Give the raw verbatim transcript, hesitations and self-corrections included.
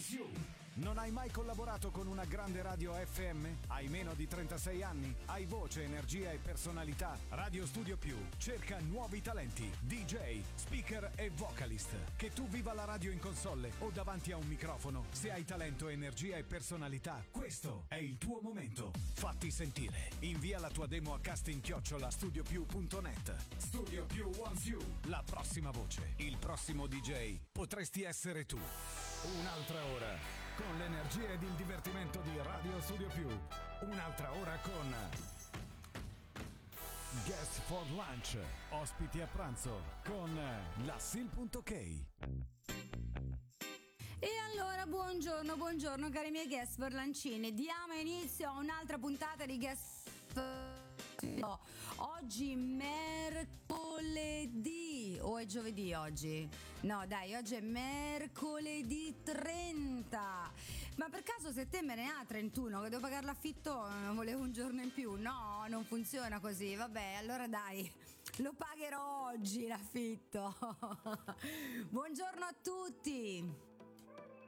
wants you. Non hai mai collaborato con una grande radio F M? Hai meno di trentasei anni? Hai voce, energia e personalità? Radio Studio Più cerca nuovi talenti, D J, speaker e vocalist. Che tu viva la radio in console o davanti a un microfono, se hai talento, energia e personalità, questo è il tuo momento. Fatti sentire. Invia la tua demo a casting chiocciola studio più punto net. Studio Più wants you. La prossima voce, il prossimo D J potresti essere tu. Un'altra ora con l'energia ed il divertimento di Radio Studio Più. Un'altra ora con Guest for Lunch, ospiti a pranzo con la Sil punto K. E allora buongiorno, buongiorno cari miei guest for lancini. Diamo inizio a un'altra puntata di Guest for... No, oggi mercoledì o è giovedì oggi? No dai, oggi è mercoledì trenta. Ma per caso settembre ne ha trentuno che devo pagare l'affitto? Volevo un giorno in più. No, non funziona così. Vabbè, allora dai, lo pagherò oggi l'affitto. Buongiorno a tutti.